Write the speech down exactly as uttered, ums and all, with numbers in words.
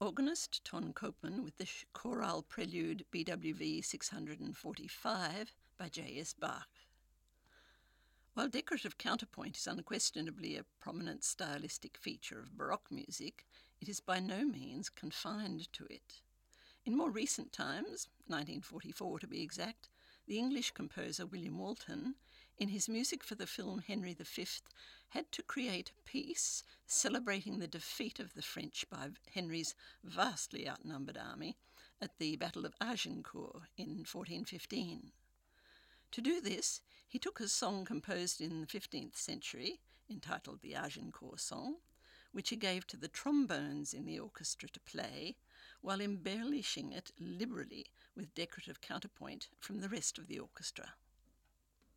organist Ton Koopman with the chorale prelude B W V six hundred forty-five by J S Bach. While decorative counterpoint is unquestionably a prominent stylistic feature of Baroque music, it is by no means confined to it. In more recent times, nineteen forty-four to be exact, the English composer William Walton, in his music for the film Henry the Fifth, had to create a piece celebrating the defeat of the French by Henry's vastly outnumbered army at the Battle of Agincourt in fourteen fifteen. To do this, he took a song composed in the fifteenth century, entitled the Agincourt Song, which he gave to the trombones in the orchestra to play, while embellishing it liberally with decorative counterpoint from the rest of the orchestra.